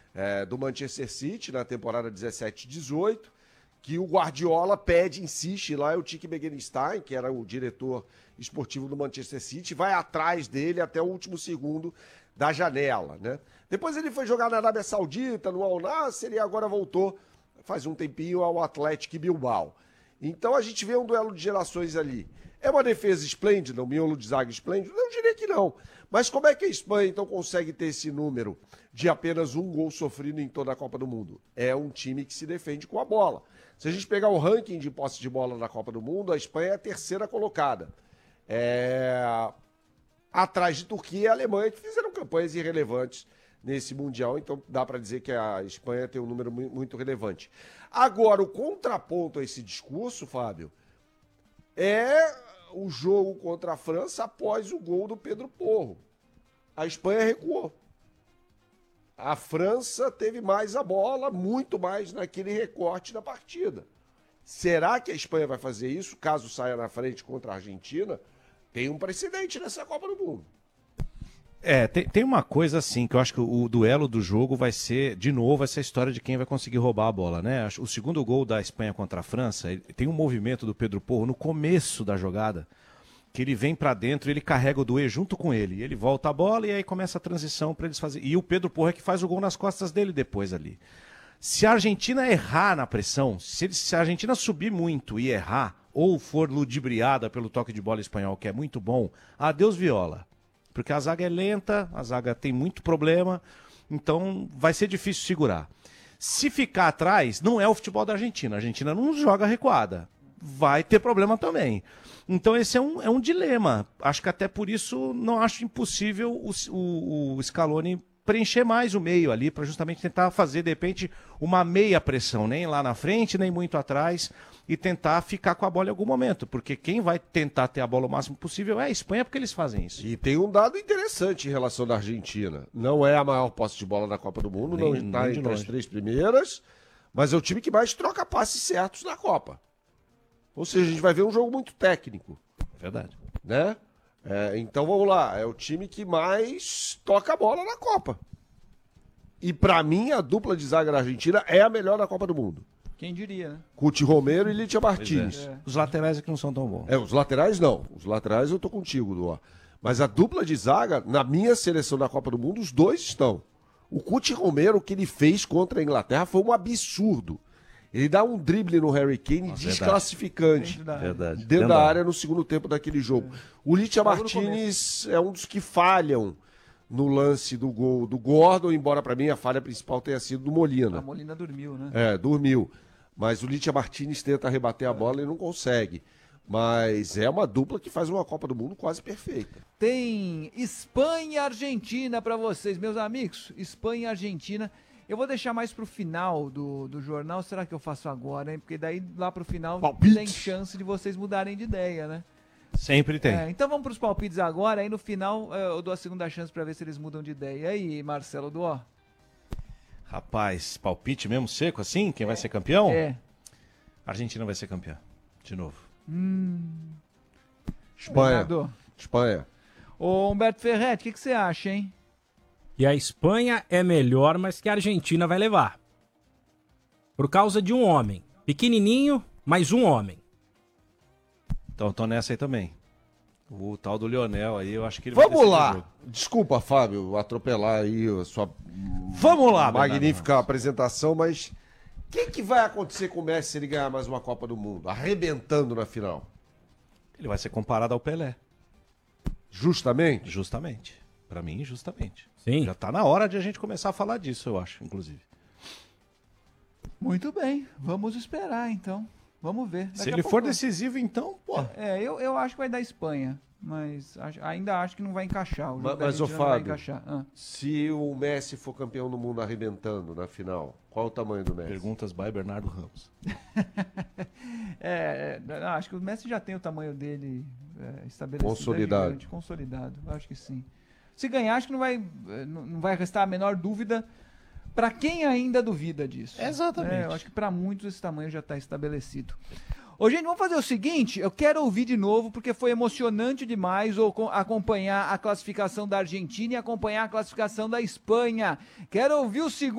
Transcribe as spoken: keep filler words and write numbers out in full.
é, do Manchester City na temporada dezessete dezoito, que o Guardiola pede, insiste lá, é o Tiki Begiristain, que era o diretor esportivo do Manchester City, vai atrás dele até o último segundo da janela, né? Depois ele foi jogar na Arábia Saudita, no Al Nassr, e agora voltou, faz um tempinho, ao Athletic Bilbao. Então a gente vê um duelo de gerações ali. É uma defesa esplêndida, um miolo de zaga esplêndido? Eu diria que não. Mas como é que a Espanha, então, consegue ter esse número de apenas um gol sofrido em toda a Copa do Mundo? É um time que se defende com a bola. Se a gente pegar o ranking de posse de bola na Copa do Mundo, a Espanha é a terceira colocada. É... Atrás de Turquia e Alemanha, que fizeram campanhas irrelevantes nesse Mundial, então dá para dizer que a Espanha tem um número muito relevante. Agora, o contraponto a esse discurso, Fábio, é o jogo contra a França após o gol do Pedro Porro. A Espanha recuou. A França teve mais a bola, muito mais naquele recorte da partida. Será que a Espanha vai fazer isso, caso saia na frente contra a Argentina? Tem um precedente nessa Copa do Mundo. É, tem, tem uma coisa assim, que eu acho que o, o duelo do jogo vai ser, de novo, essa história de quem vai conseguir roubar a bola, né? O segundo gol da Espanha contra a França, ele, tem um movimento do Pedro Porro no começo da jogada, que ele vem pra dentro e ele carrega o Doué junto com ele. Ele volta a bola e aí começa a transição para eles fazerem. E o Pedro Porro é que faz o gol nas costas dele depois ali. Se a Argentina errar na pressão, se, ele, se a Argentina subir muito e errar, ou for ludibriada pelo toque de bola espanhol, que é muito bom, adeus viola. Porque a zaga é lenta, a zaga tem muito problema, então vai ser difícil segurar. Se ficar atrás, não é o futebol da Argentina. A Argentina não joga recuada. Vai ter problema também. Então esse é um, é um dilema. Acho que até por isso não acho impossível o, o, o Scaloni preencher mais o meio ali, para justamente tentar fazer, de repente, uma meia pressão, nem lá na frente, nem muito atrás, e tentar ficar com a bola em algum momento, porque quem vai tentar ter a bola o máximo possível é a Espanha, porque eles fazem isso. E tem um dado interessante em relação da Argentina. Não é a maior posse de bola na Copa do Mundo, nem, não está entre longe. As três primeiras, mas é o time que mais troca passes certos na Copa. Ou seja, a gente vai ver um jogo muito técnico. Verdade. Né? É, então vamos lá, é o time que mais toca a bola na Copa. E pra mim, a dupla de zaga da Argentina é a melhor da Copa do Mundo. Quem diria, né? Cuti Romero e Litia Martínez. É. Os laterais é que não são tão bons. É, os laterais não. Os laterais eu tô contigo, Duó. Mas a dupla de zaga, na minha seleção da Copa do Mundo, os dois estão. O Cuti Romero, o que ele fez contra a Inglaterra foi um absurdo. Ele dá um drible no Harry Kane Nossa, desclassificante. Verdade. verdade. Dentro da área no segundo tempo daquele jogo. O Litia Martínez é um dos que falham no lance do gol do Gordon, embora para mim a falha principal tenha sido do Molina. A Molina dormiu, né? É, dormiu. Mas o Litia Martínez tenta rebater a bola e não consegue. Mas é uma dupla que faz uma Copa do Mundo quase perfeita. Tem Espanha e Argentina para vocês, meus amigos. Espanha e Argentina. Eu vou deixar mais pro final do, do jornal. Será que eu faço agora, hein? Porque daí lá pro final Palpite. Tem chance de vocês mudarem de ideia, né? Sempre tem. É, então vamos pros palpites agora. Aí no final é, eu dou a segunda chance para ver se eles mudam de ideia. E aí, Marcelo Duó? Rapaz, palpite mesmo seco assim? Quem é. vai ser campeão? É. A Argentina vai ser campeã. De novo. Hum. Espanha. Obrigado. Espanha. Ô Humberto Ferretti, o que, que você acha, hein? E a Espanha é melhor, mas que a Argentina vai levar. Por causa de um homem. Pequenininho, mas um homem. Então tô nessa aí também. O tal do Lionel aí, eu acho que ele Vamos vai lá. Desculpa, Fábio, atropelar aí a sua Vamos lá, magnífica apresentação, mas o que, que vai acontecer com o Messi se ele ganhar mais uma Copa do Mundo? Arrebentando na final. Ele vai ser comparado ao Pelé. Justamente? Justamente. Pra mim, justamente. Sim. Já tá na hora de a gente começar a falar disso, eu acho, inclusive. Muito bem, vamos esperar então. Vamos ver. Daqui Se ele pouco... for decisivo, então, pô. É, eu, eu acho que vai dar Espanha, mas acho, ainda acho que não vai encaixar. O jogo Mas, da mas ô Argentina não vai Fábio, encaixar. Ah. se o Messi for campeão do mundo arrebentando na final, qual o tamanho do Messi? Perguntas by Bernardo Ramos. é, não, acho que o Messi já tem o tamanho dele é, estabelecido. Consolidado. É gigante, consolidado, acho que sim. Se ganhar, acho que não vai, não vai restar a menor dúvida para quem ainda duvida disso. Exatamente. É, eu acho que para muitos esse tamanho já está estabelecido. Ô, gente, vamos fazer o seguinte, eu quero ouvir de novo, porque foi emocionante demais acompanhar a classificação da Argentina e acompanhar a classificação da Espanha. Quero ouvir o segundo.